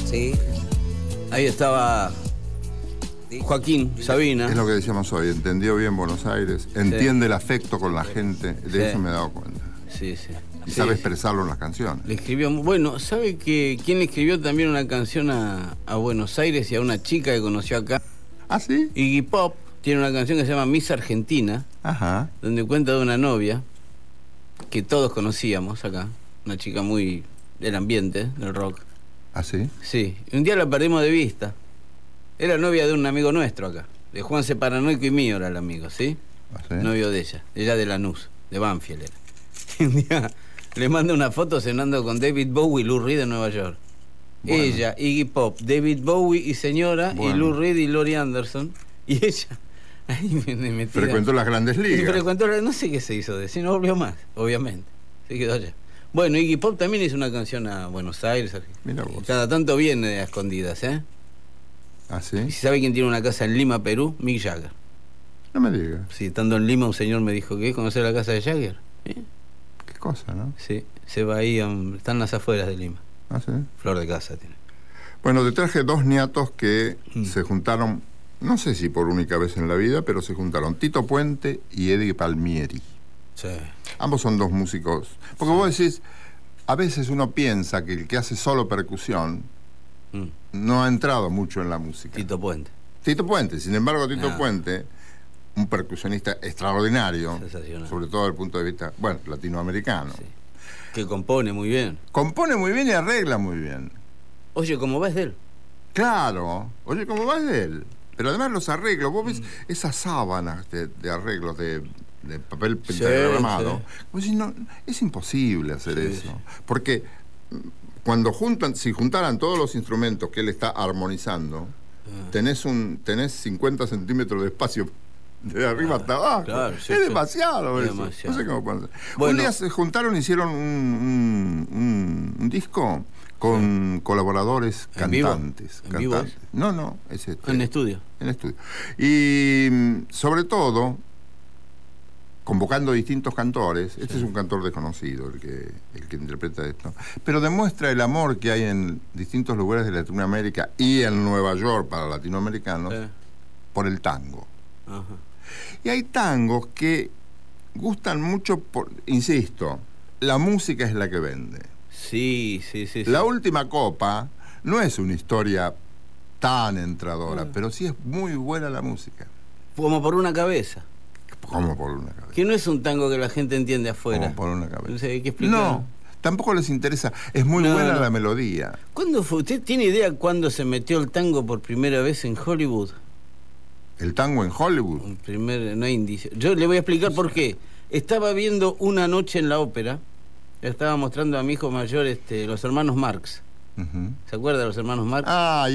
Sí. Ahí estaba Joaquín Sabina. Es lo que decíamos hoy, entendió bien Buenos Aires, entiende el afecto con la gente, de eso me he dado cuenta. Sí, sí. Y sabe expresarlo en las canciones. Le escribió, bueno, ¿sabe quién le escribió también una canción a Buenos Aires y a una chica que conoció acá? ¿Ah, sí? Iggy Pop tiene una canción que se llama Miss Argentina, donde cuenta de una novia que todos conocíamos acá, una chica muy del ambiente, del rock. ¿Ah, sí? Sí, y un día la perdimos de vista. Era novia de un amigo nuestro acá, de Juanse Paranoico y mío era el amigo, ¿sí? ¿Ah, sí? Novio de ella de Lanús, de Banfield era. Y un día le manda una foto cenando con David Bowie y Lou Reed en Nueva York. Bueno. Ella, Iggy Pop, David Bowie y señora, y Lou Reed y Laurie Anderson. Y ella, ahí me metí. Frecuentó las grandes ligas. No sé qué se hizo de eso, no volvió más, obviamente. Se quedó allá. Bueno, Iggy Pop también hizo una canción a Buenos Aires. Mira vos. Cada tanto viene a escondidas, ¿eh? ¿Ah, sí? ¿Y sabe quién tiene una casa en Lima, Perú? Mick Jagger. No me digas. Sí, estando en Lima un señor me dijo que conocer la casa de Jagger. Qué cosa, ¿no? Sí, se va ahí, están las afueras de Lima. ¿Ah, sí? Flor de casa tiene. Bueno, te traje dos niatos que se juntaron, no sé si por única vez en la vida, pero se juntaron Tito Puente y Eddie Palmieri. Sí. Ambos son dos músicos. Porque vos decís, a veces uno piensa que el que hace solo percusión no ha entrado mucho en la música. Tito Puente. Tito Puente, sin embargo, Tito Puente, un percusionista extraordinario, sobre todo desde el punto de vista, bueno, latinoamericano. Sí. Que compone muy bien. Compone muy bien y arregla muy bien. Oye, ¿cómo vas de él? Claro, oye, ¿cómo vas de él? Pero además los arreglos, vos ves esas sábanas de arreglos de papel pentagramado. Vos decís, no, es imposible hacer eso. Porque cuando si juntaran todos los instrumentos que él está armonizando, tenés 50 centímetros de espacio de arriba hasta abajo. Claro, es demasiado eso. No sé cómo pueden hacer. Bueno, un día se juntaron, hicieron un disco con colaboradores cantantes. ¿En vivo? No, es en estudio. En estudio. Y sobre todo, convocando distintos cantores. Este es un cantor desconocido el que interpreta esto. Pero demuestra el amor que hay en distintos lugares de Latinoamérica y en Nueva York para latinoamericanos por el tango. Ajá. Y hay tangos que gustan mucho insisto, la música es la que vende. Sí. La última copa no es una historia tan entradora, pero sí es muy buena la música. Como por una cabeza. Como por una cabeza. Que no es un tango que la gente entiende afuera. Como por una cabeza. O sea, hay que explicar. No, tampoco les interesa. Es muy buena la melodía. ¿Cuándo fue? ¿Usted tiene idea cuándo se metió el tango por primera vez en Hollywood? ¿El tango en Hollywood? No hay indicio. Yo le voy a explicar por qué. Estaba viendo Una noche en la ópera. Le estaba mostrando a mi hijo mayor los hermanos Marx. ¿Se acuerda de los hermanos Marx? Ah,